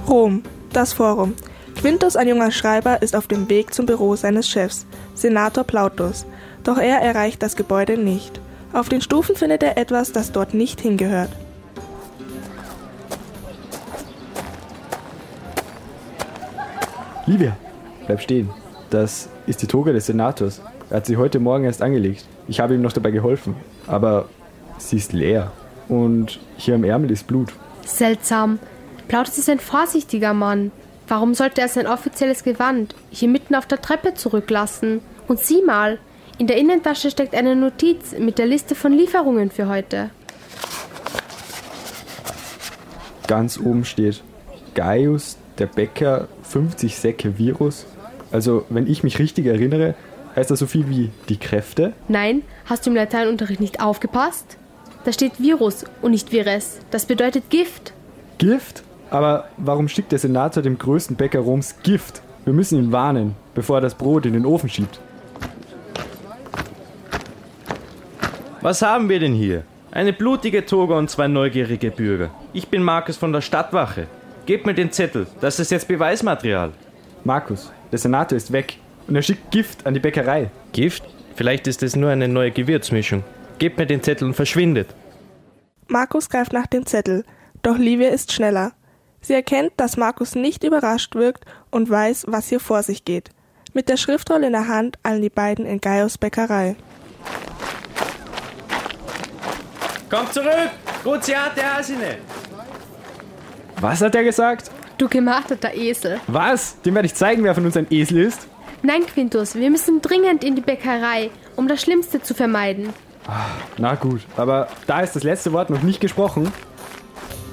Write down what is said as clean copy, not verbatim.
Rom, das Forum. Quintus, ein junger Schreiber, ist auf dem Weg zum Büro seines Chefs, Senator Plautus. Doch er erreicht das Gebäude nicht. Auf den Stufen findet er etwas, das dort nicht hingehört. Livia, bleib stehen. Das ist die Toga des Senators. Er hat sie heute Morgen erst angelegt. Ich habe ihm noch dabei geholfen. Aber sie ist leer. Und hier am Ärmel ist Blut. Seltsam. Plautus ist ein vorsichtiger Mann. Warum sollte er sein offizielles Gewand hier mitten auf der Treppe zurücklassen? Und sieh mal, in der Innentasche steckt eine Notiz mit der Liste von Lieferungen für heute. Ganz oben steht Gaius, der Bäcker, 50 Säcke Virus. Also, wenn ich mich richtig erinnere, heißt das so viel wie die Kräfte? Nein, hast du im Lateinunterricht nicht aufgepasst? Da steht Virus und nicht Vires. Das bedeutet Gift. Gift? Aber warum schickt der Senator dem größten Bäcker Roms Gift? Wir müssen ihn warnen, bevor er das Brot in den Ofen schiebt. Was haben wir denn hier? Eine blutige Toga und 2 neugierige Bürger. Ich bin Markus von der Stadtwache. Gebt mir den Zettel, das ist jetzt Beweismaterial. Markus, der Senator ist weg und er schickt Gift an die Bäckerei. Gift? Vielleicht ist es nur eine neue Gewürzmischung. Gebt mir den Zettel und verschwindet. Markus greift nach dem Zettel, doch Livia ist schneller. Sie erkennt, dass Markus nicht überrascht wirkt und weiß, was hier vor sich geht. Mit der Schriftrolle in der Hand eilen die beiden in Gaius' Bäckerei. Kommt zurück! Cruciate Asine! Was hat er gesagt? Du gemarterter Esel. Was? Dem werde ich zeigen, wer von uns ein Esel ist. Nein, Quintus, wir müssen dringend in die Bäckerei, um das Schlimmste zu vermeiden. Na gut, aber da ist das letzte Wort noch nicht gesprochen.